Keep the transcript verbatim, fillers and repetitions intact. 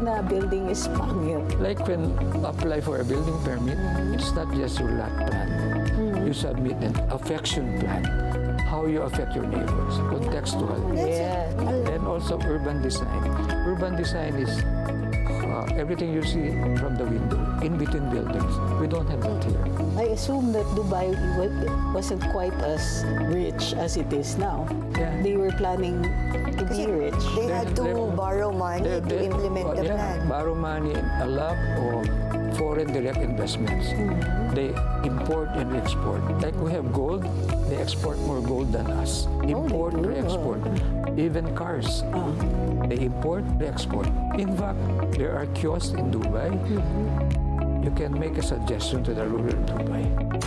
na building is pangit? Like when apply for a building permit, it's not just your lot plan. You submit an affection plan. How you affect your neighbors, contextual. Yeah. And also urban design. Urban design is uh, everything you see from the window, in between buildings. We don't have that here. I assume that Dubai wa- wasn't quite as rich as it is now. Yeah. They were planning to be rich. They had to They're- borrow money They- to they- implement uh, the yeah, plan. borrow money, a lot of foreign direct investments. They import and export. Like we have gold, they export more gold than us. Import, do? re-export. Even cars, they import, they export. In fact, there are kiosks in Dubai. You can make a suggestion to the ruler of Dubai.